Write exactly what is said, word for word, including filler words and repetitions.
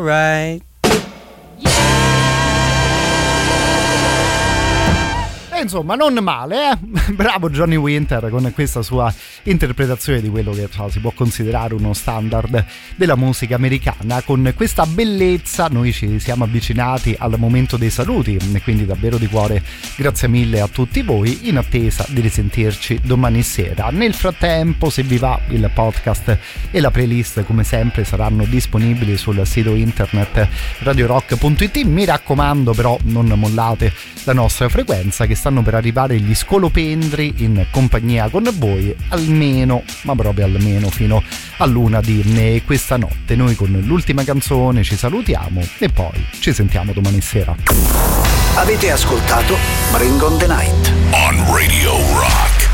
Right. Insomma, non male, eh? Bravo Johnny Winter con questa sua interpretazione di quello che cioè, si può considerare uno standard della musica americana. Con questa bellezza noi ci siamo avvicinati al momento dei saluti, quindi davvero di cuore grazie mille a tutti voi, in attesa di risentirci domani sera. Nel frattempo, se vi va, il podcast e la playlist come sempre saranno disponibili sul sito internet radio rock punto it. Mi raccomando però, non mollate la nostra frequenza, che stanno per arrivare gli Scolopendri in compagnia con voi almeno, ma proprio almeno fino a luna di questa notte. Noi con l'ultima canzone ci salutiamo e poi ci sentiamo domani sera. Avete ascoltato Bring on the Night on Radio Rock.